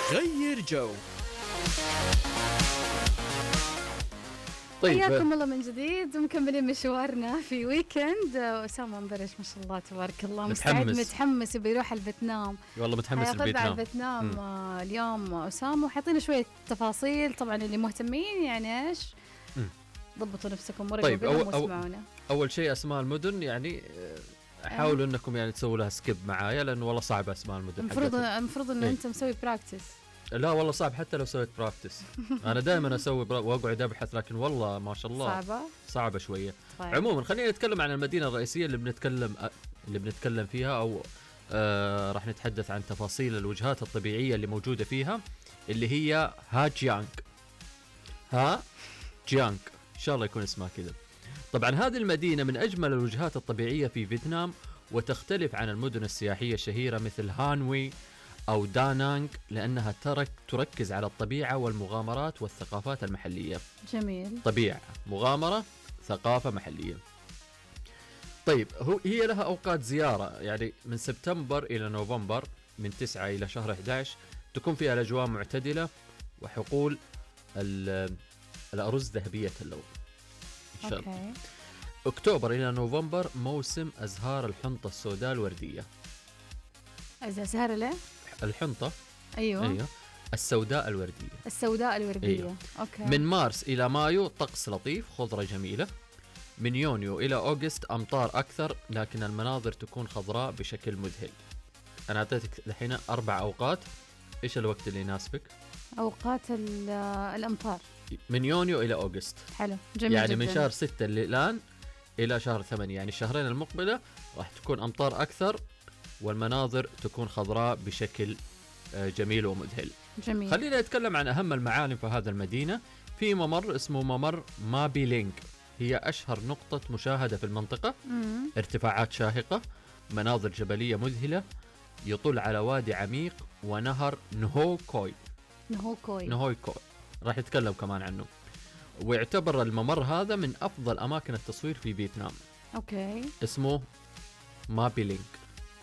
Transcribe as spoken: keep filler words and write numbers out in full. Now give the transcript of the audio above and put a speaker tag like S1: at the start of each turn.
S1: غير جو.
S2: طيب حياكم الله من جديد ومكملين مشوارنا في ويكند. أسامة مبرش ما شاء الله تبارك الله مستعد متحمس بيروح الفيتنام.
S1: والله متحمس الفيتنام.
S2: الفيتنام آه اليوم أسامة وحاطين شوية تفاصيل طبعا اللي مهتمين يعني إيش ضبطوا نفسكم ورقوا
S1: طيب
S2: وقلم واسمعونا.
S1: أول شيء أسماء المدن يعني حاولوا أه. أنكم يعني تسووا لها سكيب معايا لأنه والله صعب أسماء المدن.
S2: المفروض المفروض إن أنت مسوي براكتس.
S1: لا والله صعب حتى لو سويت براكتس. أنا دائما أسوي برا... وأقعد أبحث لكن والله ما شاء الله
S2: صعبة
S1: صعبة شوية. طيب. عموما خلينا نتكلم عن المدينة الرئيسية اللي بنتكلم اللي بنتكلم فيها أو آه راح نتحدث عن تفاصيل الوجهات الطبيعية اللي موجودة فيها اللي هي ها جيانغ. ها جيانغ إن شاء الله يكون اسمها كذا. طبعا هذه المدينة من أجمل الوجهات الطبيعية في فيتنام وتختلف عن المدن السياحية الشهيرة مثل هانوي أو دانانغ لأنها ترك تركز على الطبيعة والمغامرات والثقافات المحلية.
S2: جميل.
S1: طبيعة، مغامرة، ثقافة محلية. طيب هو هي لها أوقات زيارة يعني من سبتمبر إلى نوفمبر من تسعة إلى شهر أحد عشر تكون فيها الأجواء معتدلة وحقول الأرز ذهبية اللون. إن شاء الله. أكتوبر إلى نوفمبر موسم أزهار الحنطة السوداء الوردية.
S2: أزهار ليه؟
S1: الحنطة.
S2: أيوة.
S1: أيوة. السوداء الوردية.
S2: السوداء الوردية.
S1: أيوة.
S2: أوكي.
S1: من مارس إلى مايو طقس لطيف خضرة جميلة. من يونيو إلى أغسطس أمطار أكثر لكن المناظر تكون خضراء بشكل مذهل. أنا أعطيتك الحين أربع أوقات. إيش الوقت اللي يناسبك؟
S2: أوقات الأمطار.
S1: من يونيو إلى أغسطس.
S2: حلو جميل
S1: يعني
S2: جداً.
S1: من شهر ستة اللي الآن إلى شهر ثمانية يعني الشهرين المقبلة راح تكون أمطار أكثر والمناظر تكون خضراء بشكل جميل ومذهل.
S2: جميل.
S1: خلينا نتكلم عن أهم المعالم في هذا المدينة. في ممر اسمه ممر مابي لينك هي أشهر نقطة مشاهدة في المنطقة.
S2: مم.
S1: ارتفاعات شاهقة، مناظر جبلية مذهلة، يطل على وادي عميق ونهر نهو كوي.
S2: نهو كوي.
S1: نهو كوي راح نتكلم كمان عنه. ويعتبر الممر هذا من أفضل أماكن التصوير في فيتنام.
S2: أوكي.
S1: اسمه مابي لينك.